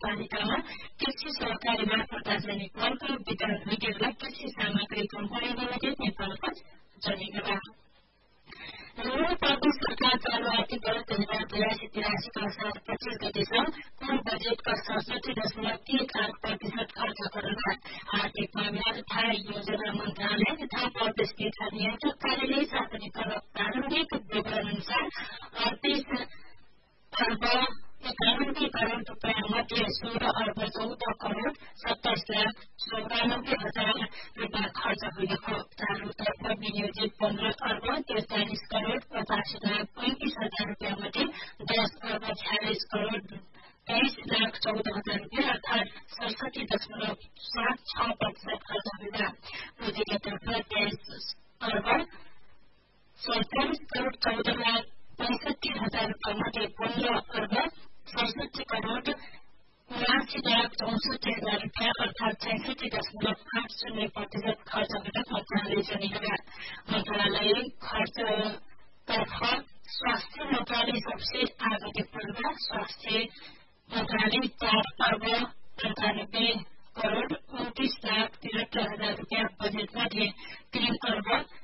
नगरपालिकामा कृषि सहकारी मार्फत रासायनिक मलको वितरण हुँदै कृषि सामग्री कम्पनी लिमिटेड नेपालका जनेका रेलवे प्रदेश सरकार चालू आर्थिक वर्ष 2082-83 असार 25 गतेसम्म कुल बजेटका 67.38% खर्च गरेर आर्थिक मामिला तथा योजना मन्त्रालय तथा प्रदेश लेखा नियन्त्रक कार्यालय सार्वजनिक प्रारम्भिक विवरण अनुसार 38 अर्ब 91 करोड़ रूपियाँ मध्ये 16 अर्ब 14 करोड़ 27,94,000 रूपियाँ खर्च भएको। चालुतर्फ विनियोजित 15 अर्ब 43 करोड़ 50,35,000 रूपियाँ मध्ये 10 अर्ब 46 करोड़ 23,14,000 रूपियाँ अर्थात 67.76% खर्च हुँदा पुँजीका तर्फ 23 अर्ब 47 करोड़ 14,65,000 रूपियाँ मध्ये 15 अर्ब 67 करोड़ 79,64,000 रूपियाँ अर्थात 66.80% खर्च हुँदा मन्त्रालय जनेका। मन्त्रालय खर्च तर्फ स्वास्थ्य मन्त्रालय सबसे आगे देखिएको। स्वास्थ्य मन्त्रालय 4 अर्ब 95 करोड़ 29,73,000 रूपियाँ बजेट मध्ये 3 अर्ब